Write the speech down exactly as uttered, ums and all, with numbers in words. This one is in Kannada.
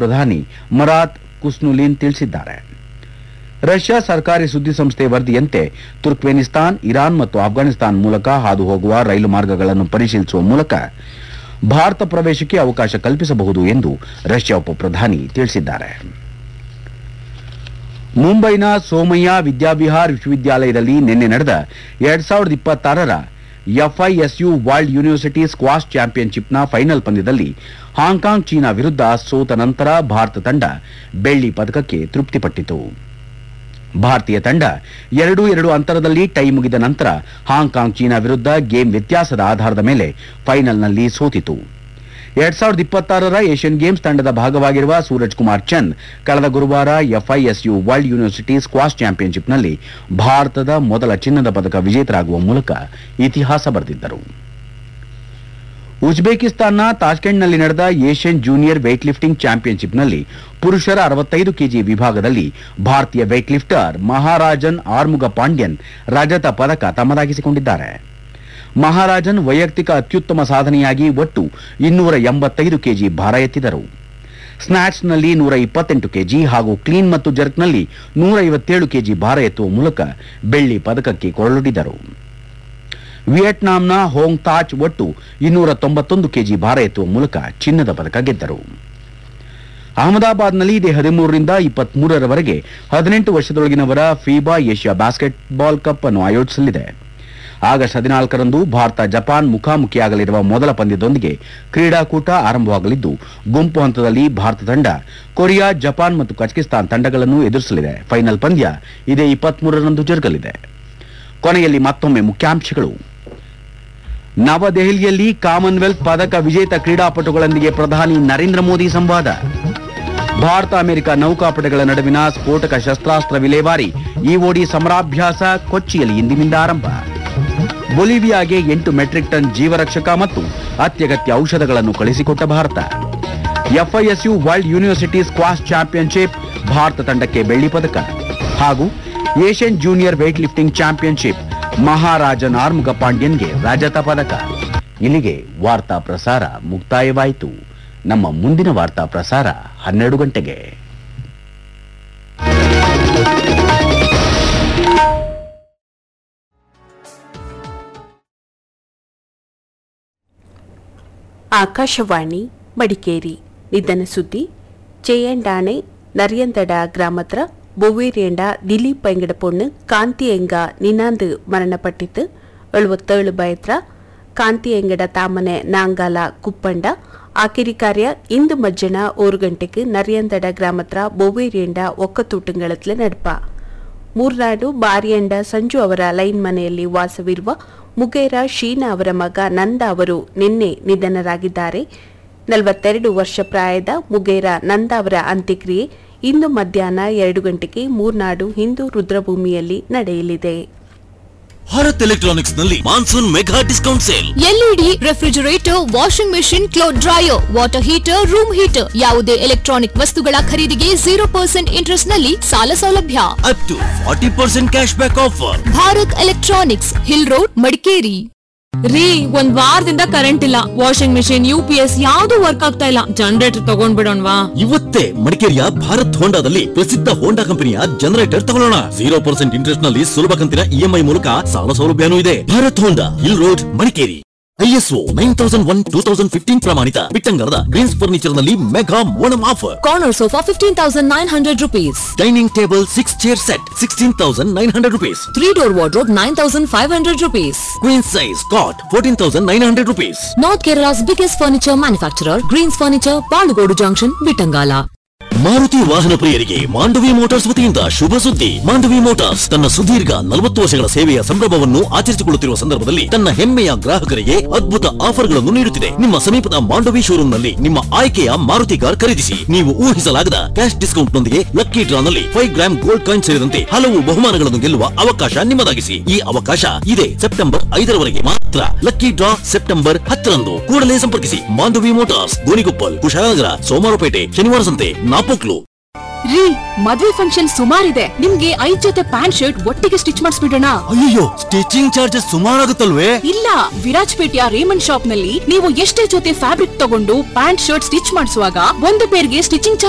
ಪ್ರಧಾನಿ ಮರಾತ್ ಕುಸ್ನುಲಿನ್ ತಿಳಿಸಿದ್ದಾರೆ. ರಷ್ಯಾ ಸರ್ಕಾರಿ ಸುದ್ದಿ ಸಂಸ್ಥೆ ವರದಿಯಂತೆ ತುರ್ಕ್ಮೆನಿಸ್ತಾನ್, ಇರಾನ್ ಮತ್ತು ಅಫ್ಘಾನಿಸ್ತಾನ್ ಮೂಲಕ ಹಾದು ಹೋಗುವ ರೈಲು ಮಾರ್ಗಗಳನ್ನು ಪರಿಶೀಲಿಸುವ ಮೂಲಕ ಭಾರತ ಪ್ರವೇಶಕ್ಕೆ ಅವಕಾಶ ಕಲ್ಪಿಸಬಹುದು ಎಂದು ರಷ್ಯಾ ಉಪಪ್ರಧಾನಿ ತಿಳಿಸಿದ್ದಾರೆ. ಮುಂಬೈನ ಸೋಮಯ್ಯ ವಿದ್ಯಾವಿಹಾರ್ ವಿಶ್ವವಿದ್ಯಾಲಯದಲ್ಲಿ ನಿನ್ನೆ ನಡೆದ ಎರಡ್ ಸಾವಿರದ ಇಪ್ಪತ್ತಾರರ FISU world university squash ಚಾಂಪಿಯನ್ಶಿಪ್ನ final ಪಂದ್ಯದಲ್ಲಿ ಹಾಂಕಾಂಗ್ ಚೀನಾ ವಿರುದ್ಧ ಸೋತ ನಂತರ ಭಾರತ ತಂಡ ಬೆಳ್ಳಿ ಪದಕಕ್ಕೆ ತೃಪ್ತಿಪಟ್ಟಿತು. ಭಾರತೀಯ ತಂಡ ಎರಡು ಎರಡು ಅಂತರದಲ್ಲಿ ಟೈ ಮುಗಿದ ನಂತರ ಹಾಂಕಾಂಗ್ ಚೀನಾ ವಿರುದ್ಧ ಗೇಮ್ ವ್ಯತ್ಯಾಸದ ಆಧಾರದ ಮೇಲೆ ಫೈನಲ್ನಲ್ಲಿ ಸೋತಿತು. ಎರಡ್ ಸಾವಿರದ ಇಪ್ಪತ್ತಾರರ ಏಷ್ಯನ್ ಗೇಮ್ಸ್ ತಂಡದ ಭಾಗವಾಗಿರುವ ಸೂರಜ್ ಕುಮಾರ್ ಚಂದ್ ಕಳೆದ ಗುರುವಾರ ಎಫ್ಐಎಸ್ಯು ವರ್ಲ್ಡ್ ಯೂನಿವರ್ಸಿಟಿ ಸ್ಕ್ವಾಶ್ ಚಾಂಪಿಯನ್ಶಿಪ್ನಲ್ಲಿ ಭಾರತದ ಮೊದಲ ಚಿನ್ನದ ಪದಕ ವಿಜೇತರಾಗುವ ಮೂಲಕ ಇತಿಹಾಸ ಬರೆದಿದ್ದರು. ಉಜ್ಬೇಕಿಸ್ತಾನ್ನ ತಾಷ್ಕೆಂಟ್ನಲ್ಲಿ ನಡೆದ ಏಷ್ಯನ್ ಜೂನಿಯರ್ ವೇಟ್ ಲಿಫ್ಟಿಂಗ್ ಚಾಂಪಿಯನ್ಶಿಪ್ನಲ್ಲಿ ಪುರುಷರ ಅರವತ್ತೈದು ಕೆಜಿ ವಿಭಾಗದಲ್ಲಿ ಭಾರತೀಯ ವೇಟ್ ಲಿಫ್ಟರ್ ಮಹಾರಾಜನ್ ಆರ್ಮುಗ ಪಾಂಡ್ಯನ್ ರಜತ ಪದಕ ತಮ್ಮದಾಗಿಸಿಕೊಂಡಿದ್ದಾರೆ. ಮಹಾರಾಜನ್ ವೈಯಕ್ತಿಕ ಅತ್ಯುತ್ತಮ ಸಾಧನೆಯಾಗಿ ಒಟ್ಟು ಇನ್ನೂರ ಎಂಬತ್ತೈದು ಕೆಜಿ ಭಾರ ಎತ್ತಿದರು. ಸ್ನ್ಯಾಚ್ನಲ್ಲಿ ನೂರ ಇಪ್ಪತ್ತೆಂಟು ಕೆಜಿ ಹಾಗೂ ಕ್ಲೀನ್ ಮತ್ತು ಜರ್ಕ್ನಲ್ಲಿ ನೂರ ಐವತ್ತೇಳು ಕೆಜಿ ಭಾರ ಎತ್ತುವ ಮೂಲಕ ಬೆಳ್ಳಿ ಪದಕಕ್ಕೆ ಕೊರಳೊಡ್ಡಿದರು. ವಿಯೆಟ್ನಾಂನ ಹೋಂಗ್ ತಾಚ್ ಒಟ್ಟು ಇನ್ನೂರ ತೊಂಬತ್ತೊಂದು ಕೆಜಿ ಭಾರ ಎತ್ತುವ ಮೂಲಕ ಚಿನ್ನದ ಪದಕ ಗೆದ್ದರು. ಅಹಮದಾಬಾದ್ನಲ್ಲಿ ಇದೇ ಹದಿಮೂರರಿಂದ ಇಪ್ಪತ್ಮೂರರವರೆಗೆ ಹದಿನೆಂಟು ವರ್ಷದೊಳಗಿನವರ ಫೀಬಾ ಏಷ್ಯಾ ಬಾಸ್ಕೆಟ್ಬಾಲ್ ಕಪ್ ಅನ್ನು ಆಯೋಜಿಸಲಿದೆ. ಆಗಸ್ಟ್ ಹದಿನಾಲ್ಕರಂದು ಭಾರತ ಜಪಾನ್ ಮುಖಾಮುಖಿಯಾಗಲಿರುವ ಮೊದಲ ಪಂದ್ಯದೊಂದಿಗೆ ಕ್ರೀಡಾಕೂಟ ಆರಂಭವಾಗಲಿದ್ದು, ಗುಂಪು ಹಂತದಲ್ಲಿ ಭಾರತ ತಂಡ ಕೊರಿಯಾ, ಜಪಾನ್ ಮತ್ತು ಕಜಕಿಸ್ತಾನ್ ತಂಡಗಳನ್ನು ಎದುರಿಸಲಿದೆ. ಫೈನಲ್ ಪಂದ್ಯ ಇದೇ ಇಪ್ಪತ್ಮೂರರಂದು ಜರುಗಲಿದೆ. ಕೊನೆಯಲ್ಲಿ ಮತ್ತೊಮ್ಮೆ ಮುಖ್ಯಾಂಶಗಳು. ನವದೆಹಲಿಯಲ್ಲಿ ಕಾಮನ್ವೆಲ್ತ್ ಪದಕ ವಿಜೇತ ಕ್ರೀಡಾಪಟುಗಳೊಂದಿಗೆ ಪ್ರಧಾನಿ ನರೇಂದ್ರ ಮೋದಿ ಸಂವಾದ. ಭಾರತ ಅಮೆರಿಕ ನೌಕಾಪಡೆಗಳ ನಡುವಿನ ಸ್ಫೋಟಕ ಶಸ್ತ್ರಾಸ್ತ್ರ ವಿಲೇವಾರಿ ಇಒಡಿ ಸಮರಾಭ್ಯಾಸ ಕೊಚ್ಚಿಯಲ್ಲಿ ಇಂದಿನಿಂದ ಆರಂಭ. ಬೊಲಿವಿಯಾಗೆ ಎಂಟು ಮೆಟ್ರಿಕ್ ಟನ್ ಜೀವರಕ್ಷಕ ಮತ್ತು ಅತ್ಯಗತ್ಯ ಔಷಧಗಳನ್ನು ಕಳಿಸಿಕೊಟ್ಟ Bharat. FISU world university squash championship Bharat ತಂಡಕ್ಕೆ ಬೆಳ್ಳಿ ಪದಕ. ಹಾಗೂ Asian junior weight lifting championship ಮಹಾರಾಜನ್ Armuga ಪಾಂಡ್ಯನ್ಗೆ ರಜತ ಪದಕ. ಇಲ್ಲಿಗೆ ವಾರ್ತಾ ಪ್ರಸಾರ ಮುಕ್ತಾಯವಾಯಿತು. ನಮ್ಮ ಮುಂದಿನ ವಾರ್ತಾ ಪ್ರಸಾರ ಹನ್ನೆರಡು ಗಂಟೆಗೆ. ಆಕಾಶವಾಣಿ ಮಡಿಕೇರಿ. ನಿಧನ ಸುದ್ದಿ. ಜೆಯಂಡಾಣೆ ನರಿಯಂದಡ ಗ್ರಾಮತ್ರ ಬೊವೇರಿಯಂಡ ದಿಲೀಪ್ ಎಂಗಡ ಪೊಣ್ಣು ಕಾಂತಿ ಎಂಗ ನಿನಾಂದು ಮರಣಪಟ್ಟಿತ್ತು. ಎಳುವತ್ತೇಳು ಬಯತ್ರ ಕಾಂತಿ ಎಂಗಡ ತಾಮನೆ ನಾಂಗಾಲ ಕುಪ್ಪಂಡ ಆಕಿರಿ ಕಾರ್ಯ ಇಂದು ಮಜ್ಜನ ಓರು ಗಂಟೆಗೆ ನರಿಯಂದಡ ಗ್ರಾಮತ್ರ ಬೊವೇರಿಯಂಡ ಒಕ್ಕತೂಟಂಗಳತ್ಲೆ ನಡಪ. ಮೂರ್ನಾಡು ಬಾರಿಯಂಡ ಸಂಜು ಅವರ ಲೈನ್ ಮನೆಯಲ್ಲಿ ವಾಸವಿರುವ ಮುಗೇರ ಶೀನಾ ಅವರ ಮಗ ನಂದ ಅವರು ನಿನ್ನೆ ನಿಧನರಾಗಿದ್ದಾರೆ. ನಲವತ್ತೆರಡು ವರ್ಷ ಪ್ರಾಯದ ಮುಗೇರ ನಂದ ಅವರ ಅಂತ್ಯಕ್ರಿಯೆ ಇಂದು ಮಧ್ಯಾಹ್ನ ಎರಡು ಗಂಟೆಗೆ ಮೂರ್ನಾಡು ಹಿಂದೂ ರುದ್ರಭೂಮಿಯಲ್ಲಿ ನಡೆಯಲಿದೆ. ಭಾರತ್ ಎಲೆಕ್ಟ್ರಾನಿಕ್ಸ್ ನಲ್ಲಿ monsoon mega discount sale. LED, refrigerator, washing machine, cloth dryer, water heater, room heater ಯಾವುದೇ ಎಲೆಕ್ಟ್ರಾನಿಕ್ ವಸ್ತುಗಳ ಖರೀದಿಗೆ ಜೀರೋ ಪರ್ಸೆಂಟ್ ಇಂಟ್ರೆಸ್ಟ್ ನಲ್ಲಿ ಸಾಲ ಸೌಲಭ್ಯ. Up to forty percent cash back offer. Bharat electronics, hill road, Madikeri. ರೀ, ಒಂದ್ ವಾರದಿಂದ ಕರೆಂಟ್ ಇಲ್ಲ. ವಾಷಿಂಗ್ ಮೆಷಿನ್, ಯುಪಿಎಸ್ ಯಾವ್ದು ವರ್ಕ್ ಆಗ್ತಾ ಇಲ್ಲ. ಜನರೇಟರ್ ತಗೊಂಡ್ಬಿಡೋಣವಾ? ಇವತ್ತೇ ಮಡಿಕೇರಿಯ ಭಾರತ್ ಹೋಂಡಾದಲ್ಲಿ ಪ್ರಸಿದ್ಧ ಹೋಂಡಾ ಕಂಪನಿಯ ಜನರೇಟರ್ ತಗೊಳ್ಳೋಣ. ಜೀರೋ ಪರ್ಸೆಂಟ್ ಇಂಟ್ರೆಸ್ಟ್ ನಲ್ಲಿ ಸುಲಭ ಕಂತಿನ ಇಎಂಐ ಮೂಲಕ ಸಾಲ ಸೌಲಭ್ಯನೂ ಇದೆ. ಭಾರತ್ ಹೋಂಡಾ, hill road, Madikeri. ISO nine thousand one two thousand fifteen ಪ್ರಮಾಣಿತ ಬಿಟ್ಟಂಗರದ ಗ್ರೀನ್ಸ್ ಫರ್ನಿಚರ್ ನಲ್ಲಿ mega Onam offer. Corner sofa fifteen thousand nine hundred rupees. Dining table six chair set sixteen thousand nine hundred rupees. Three door wardrobe nine thousand five hundred rupees. Queen size ಕಾಟ್ fourteen thousand nine hundred rupees. North Kerala's biggest furniture manufacturer Green's furniture, Balugodu junction, Bittangala. Maruti ವಾಹನ ಪ್ರಿಯರಿಗೆ ಮಾಂಡವಿ ಮೋಟಾರ್ಸ್ ವತಿಯಿಂದ ಶುಭ ಸುದ್ದಿ. ಮಾಂಡವಿ ಮೋಟಾರ್ಸ್ ತನ್ನ ಸುದೀರ್ಘ ನಲವತ್ತು ವರ್ಷಗಳ ಸೇವೆಯ ಸಂಭ್ರಮವನ್ನು ಆಚರಿಸಿಕೊಳ್ಳುತ್ತಿರುವ ಸಂದರ್ಭದಲ್ಲಿ ತನ್ನ ಹೆಮ್ಮೆಯ ಗ್ರಾಹಕರಿಗೆ ಅದ್ಭುತ ಆಫರ್ಗಳನ್ನು ನೀಡುತ್ತಿದೆ. ನಿಮ್ಮ ಸಮೀಪದ ಮಾಂಡವಿ ಶೋರೂಮ್ನಲ್ಲಿ ನಿಮ್ಮ ಆಯ್ಕೆಯ ಮಾರುತಿ ಕಾರ್ ಖರೀದಿಸಿ. ನೀವು ಊಹಿಸಲಾಗದ ಕ್ಯಾಶ್ ಡಿಸ್ಕೌಂಟ್ ನೊಂದಿಗೆ ಲಕ್ಕಿ ಡ್ರಾ ನಲ್ಲಿ ಫೈವ್ ಗ್ರಾಮ್ ಗೋಲ್ಡ್ ಕಾಯಿನ್ ಸೇರಿದಂತೆ ಹಲವು ಬಹುಮಾನಗಳನ್ನು ಗೆಲ್ಲುವ ಅವಕಾಶ ನಿಮ್ಮದಾಗಿಸಿ. ಈ ಅವಕಾಶ ಇದೆ ಸೆಪ್ಟೆಂಬರ್ ಐದರವರೆಗೆ ಮಾತ್ರ. ಲಕ್ಕಿ ಡ್ರಾ ಸೆಪ್ಟೆಂಬರ್ ಹತ್ತರಂದು. ಕೂಡಲೇ ಸಂಪರ್ಕಿಸಿ ಮಾಂಡವಿ ಮೋಟಾರ್ಸ್, ಗೋಣಿಕೊಪ್ಪಲ್, ಕುಶಾಲನಗರ, ಸೋಮವಾರಪೇಟೆ, ಶನಿವಾರ ಸಂತೆ, ನಾಪೋಕ್ಲು. ರೀ, ಮದ್ವೆ ಫಂಕ್ಷನ್ ಸುಮಾರಿದೆ. ನಿಮ್ಗೆ ಐದ್ ಜೊತೆ ಪ್ಯಾಂಟ್ ಶರ್ಟ್ ಒಟ್ಟಿಗೆ ಸ್ಟಿಚ್ ಮಾಡಿಸ್ಬಿಡೋಣ? ಅಯ್ಯೋ, ಸ್ಟಿಚಿಂಗ್ ಚಾರ್ಜಸ್ ಸುಮಾರಾಗುತ್ತಲ್ವೇ? ಇಲ್ಲ, ವಿರಾಜ್ಪೇಟೆಯ ರೇಮಂಡ್ ಶಾಪ್ ನಲ್ಲಿ ನೀವು ಎಷ್ಟೇ ಜೊತೆ ಫ್ಯಾಬ್ರಿಕ್ ತಗೊಂಡು ಪ್ಯಾಂಟ್ ಶರ್ಟ್ ಸ್ಟಿಚ್ ಮಾಡಿಸುವಾಗ ಒಂದು ಪೇರ್ಗೆ ಸ್ಟಿಚಿಂಗ್